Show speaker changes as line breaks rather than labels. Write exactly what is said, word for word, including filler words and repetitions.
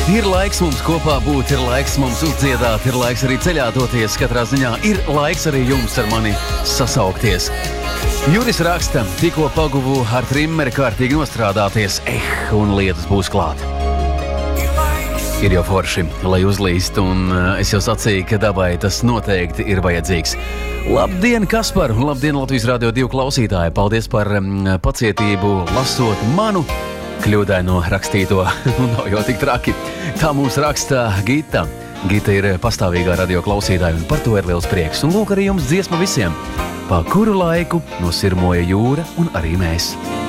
Ir laiks mums kopā būt, ir laiks mums uzdziedāt, ir laiks arī ceļā doties. Katrā ziņā ir laiks arī jums ar mani sasaukties. Juris raksta, tikko paguvu ar trimmeri kārtīgi nostrādāties, eh, un lietas būs klāt. Ir jau forši, lai uzlīst, un es jau sacīju, ka dabai tas noteikti ir vajadzīgs. Labdien, Kaspar, un labdien, Latvijas Radio divi klausītāji. Paldies par pacietību, lasot manu kļūdaino rakstīto, un nav jau tik traki. Tā mums raksta Gita. Gita ir pastāvīgā radio klausītāja, un par to ir liels prieks. Un lūk arī jums dziesma visiem. Pa kuru laiku nosirmoja jūra un arī mēs.